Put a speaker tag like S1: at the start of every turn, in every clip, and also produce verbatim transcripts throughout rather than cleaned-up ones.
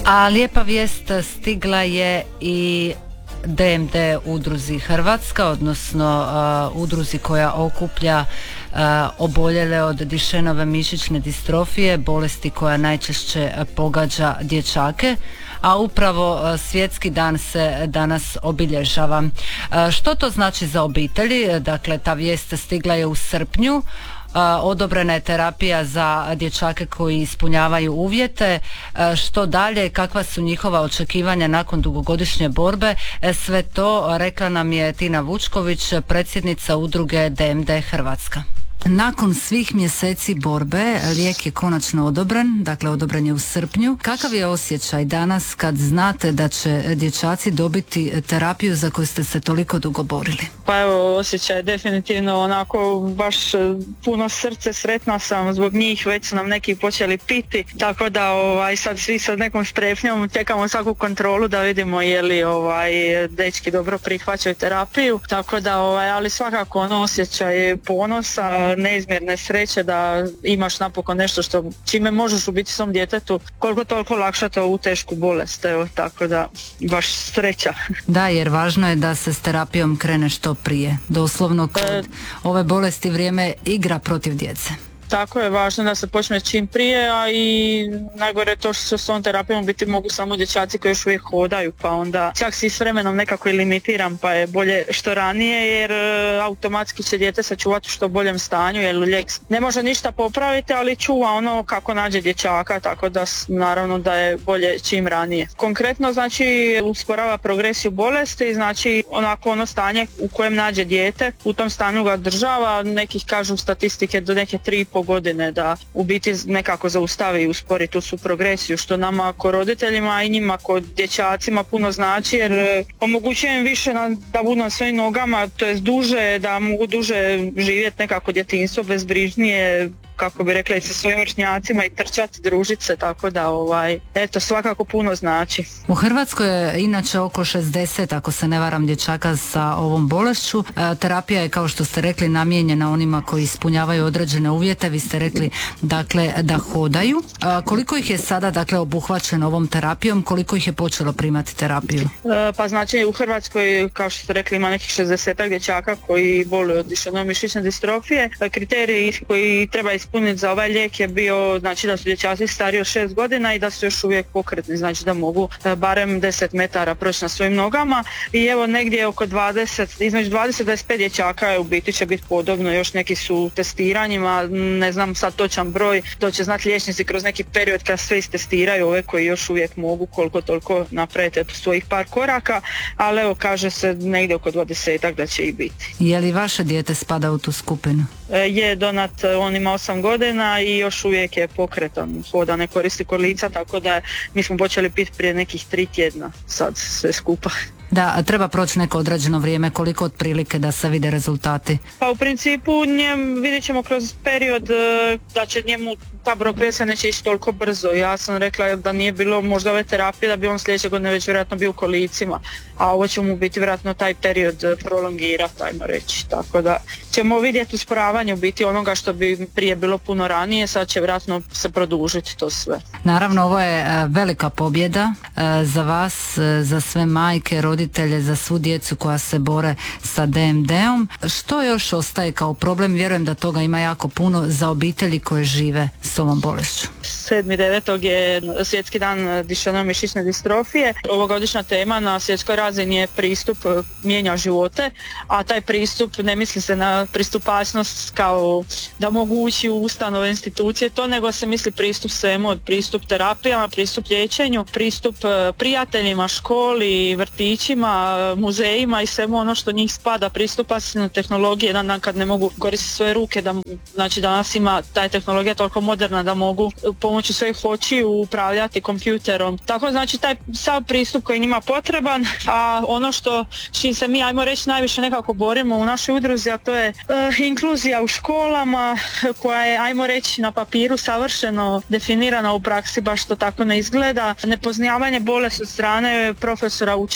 S1: A lijepa vijest stigla je i D M D udruzi Hrvatska, odnosno uh, udruzi koja okuplja uh, oboljele od Dušenove mišićne distrofije, bolesti koja najčešće pogađa dječake, a upravo uh, svjetski dan se danas obilježava. Uh, što to znači za obitelji? Dakle, ta vijest stigla je u srpnju. Uh, odobrena je terapija za dječake koji ispunjavaju uvjete. Uh, što dalje, kakva su njihova očekivanja nakon dugogodišnje borbe? Uh, sve to rekla nam je Tina Vučković, predsjednica udruge D M D Hrvatska. Nakon svih mjeseci borbe lijek je konačno odobren, dakle odobren je u srpnju. Kakav je osjećaj danas kad znate da će dječaci dobiti terapiju za koju ste se toliko dugo borili?
S2: Pa evo, osjećaj je definitivno onako baš puno srce, sretna sam zbog njih, već su nam neki počeli piti, tako da ovaj, sad svi sa nekom strepnjom čekamo svaku kontrolu da vidimo je li ovaj, dečki dobro prihvaćaju terapiju, tako da ovaj, ali svakako ono osjećaj ponosa, neizmjerne sreće da imaš napokon nešto što čime možeš u biti svom djetetu koliko toliko olakšati ovu tešku bolest, evo, tako da baš sreća.
S1: Da, jer važno je da se s terapijom krene što prije. Doslovno kod e... ove bolesti vrijeme igra protiv djece.
S2: Tako je, važno da se počne čim prije, a i najgore je to što s ovom terapijom biti mogu samo dječaci koji još uvijek hodaju, pa onda čak si s vremenom nekako i limitiram, pa je bolje što ranije, jer automatski će dijete sačuvati u što boljem stanju, jer lijek ne može ništa popraviti, ali čuva ono kako nađe dječaka, tako da naravno da je bolje čim ranije. Konkretno znači usporava progresiju bolesti, znači onako ono stanje u kojem nađe dijete, u tom stanju ga održava, nekih kažu statistike do neke tri i pol godine da u biti nekako zaustavi i uspori tu su progresiju, što nama ko roditeljima i njima ko dječacima puno znači, jer omogućuje im više na, da budu na svojim nogama, to jest duže, da mogu duže živjeti nekako djetinjstvo bezbrižnije, kako bi rekla i sa svojim vršnjacima i trčati, družiti se, tako da ovaj, eto, svakako puno znači.
S1: U Hrvatskoj je inače oko šezdeset, ako se ne varam, dječaka sa ovom bolešću. E, terapija je, kao što ste rekli, namijenjena onima koji ispunjavaju određene uvjete. Vi ste rekli, dakle, da hodaju. E, koliko ih je sada, dakle, obuhvaćeno ovom terapijom, koliko ih je počelo primati terapiju?
S2: E, pa znači u Hrvatskoj, kao što ste rekli, ima nekih šezdesetak dječaka koji boluju od Dušenove mišićne distrofije. Kriteriji koji treba ispuniti za ovaj lijek je bio, znači, da su dječaci stariji od šest godina i da su još uvijek pokretni, znači da mogu barem deset metara proći na svojim nogama, i evo negdje oko dvadeset, između dvadeset do dvadeset pet dječaka je u biti će biti podobno, još neki su u testiranjima, ne znam sad točan broj, to će znati liječnici kroz neki period kad sve istestiraju ove koji još uvijek mogu koliko toliko napraviti svojih par koraka, ali evo kaže se negdje oko dvadesetak da će i biti.
S1: Je li vaše dijete spada u tu skupinu?
S2: Je donat, on ima osam godina i još uvijek je pokretan, hoda, ne koristi kolica, tako da mi smo počeli piti prije nekih tri tjedna sad sve skupa.
S1: Da, a treba proći neko određeno vrijeme, koliko otprilike da se vide rezultati?
S2: Pa u principu njem vidjet ćemo kroz period da će njemu ta progresija neće ići toliko brzo. Ja sam rekla da nije bilo možda ove terapije, da bi on sljedeće godine već vjerojatno bio u kolicima, a ovo će mu biti vjerojatno taj period prolongirati, ajmo reći. Tako da ćemo vidjeti usporavanje u biti onoga što bi prije bilo puno ranije, sad će vjerojatno se produžiti to sve.
S1: Naravno, ovo je velika pobjeda za vas, za sve majke, roditelje, za svu djecu koja se bore sa D M D-om. Što još ostaje kao problem? Vjerujem da toga ima jako puno za obitelji koje žive s ovom bolešću.
S2: sedmi devetog je svjetski dan Dušenove mišićne distrofije. Ovogodišnja tema na svjetskoj razini je pristup mijenja živote, a taj pristup ne misli se na pristupačnost kao da mogu ući u ustanove, institucije, to, nego se misli pristup svemu, pristup terapijama, pristup liječenju, pristup prijateljima, školi, vrtićima, muzejima i svemu ono što njih spada, pristupačne tehnologije, jedan dan kad ne mogu koristiti svoje ruke, da, znači danas ima taj tehnologija toliko moderna da mogu pomoću svojih očiju upravljati kompjuterom. Tako znači taj sav pristup koji njima potreban, a ono što s čim se mi, ajmo reći, najviše nekako borimo u našoj udruzi, a to je uh, inkluzija u školama koja je, ajmo reći, na papiru savršeno definirana, u praksi baš to tako ne izgleda. Nepoznavanje bolesti od strane profesora, učitelja,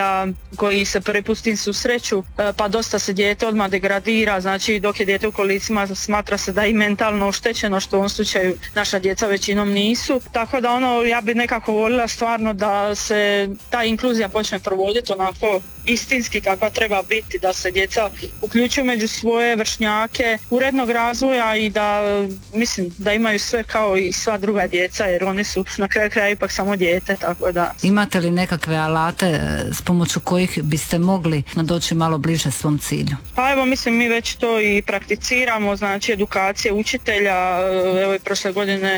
S2: roditelja koji se prvi put s tim susreću, pa dosta se dijete odmah degradira, znači dok je dijete u kolicima smatra se da je i mentalno oštećeno, što u ovom slučaju naša djeca većinom nisu. Tako da ono, ja bi nekako voljela stvarno da se ta inkluzija počne provoditi onako istinski kakva treba biti, da se djeca uključuju među svoje vršnjake urednog razvoja i da, mislim, da imaju sve kao i sva druga djeca, jer oni su na kraju kraja ipak samo dijete, tako da.
S1: Imate li nekakve alate s pomoću kojih biste mogli doći malo bliže svom cilju?
S2: Pa evo, mislim, mi već to i prakticiramo, znači edukacije učitelja. Evo i prošle godine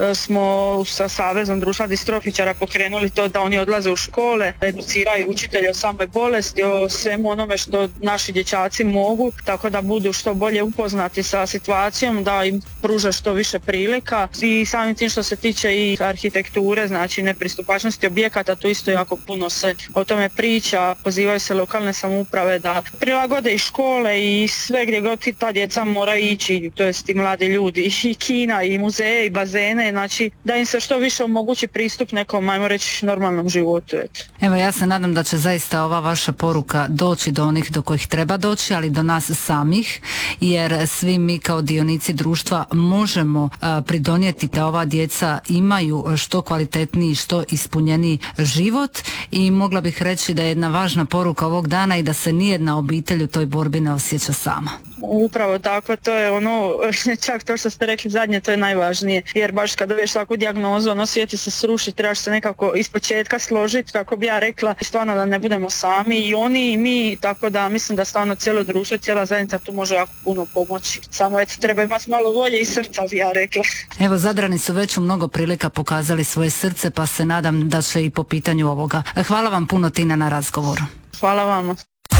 S2: smo sa Savezom društva distrofičara pokrenuli to da oni odlaze u škole, educiraju učitelje o samoj bolesti, o svemu onome što naši dječaci mogu, tako da budu što bolje upoznati sa situacijom, da im pruža što više prilika. I samim tim što se tiče i arhitekture, znači nepristupačnosti objekata, tu isto jako puno se o tome priča, pozivaju se lokalne samouprave da prilagode i škole i sve gdje god ta djeca mora ići, to jest i mladi ljudi, i kina, i muzeje, i bazene, znači da im se što više omogući pristup nekom, ajmo reći, normalnom životu.
S1: Evo, ja se nadam da će zaista ova vaša poruka doći do onih do kojih treba doći, ali do nas samih, jer svi mi kao dionici društva možemo a, pridonijeti da ova djeca imaju što kvalitetniji, što ispunjeniji život, i mogla bih reći da je jedna važna poruka ovog dana i da se nijedna obitelj u toj borbi ne osjeća sama.
S2: Upravo tako, to je ono, čak to što ste rekli zadnje, to je najvažnije, jer baš kad dobiješ takvu dijagnozu, ono, svijet se sruši, trebaš se nekako ispočetka složiti, kako bi ja rekla, stvarno da ne budemo sami, i oni i mi, tako da mislim da stvarno cijelo društvo, cijela zajednica tu može jako puno pomoći, samo eto, treba imati malo volje i srca, bi ja rekla.
S1: Evo, Zadrani su već u mnogo prilika pokazali svoje srce, pa se nadam da će i po pitanju ovoga. Hvala vam puno, Tina, na razgovoru.
S2: Hvala vama.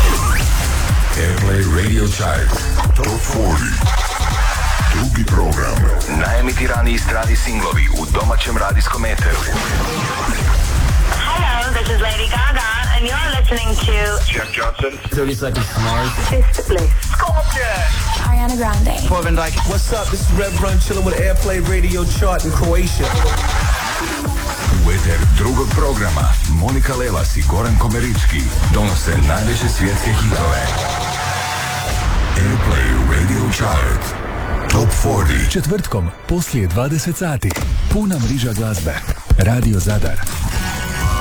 S3: Airplay Radio Chart Top četrdeset. Drugi program. Najemitiraniji strani singlovi u domaćem radijskom eteru.
S4: Hello, this is Lady Gaga and you're listening to
S3: Jack Johnson,
S5: thirty Seconds to Mars,
S4: Fifth Bliss,
S3: Scorpion,
S4: Ariana Grande,
S5: Van Dyke.
S6: What's up? This is Rev Run chilling with Airplay Radio Chart in Croatia.
S3: U eter drugog programa Monika Lelas i Goran Komerički donose najveće svjetske hitove. Airplay Radio Chart Top četrdeset.
S7: Četvrtkom poslije dvadeset sati puna mriža glazbe. Radio Zadar.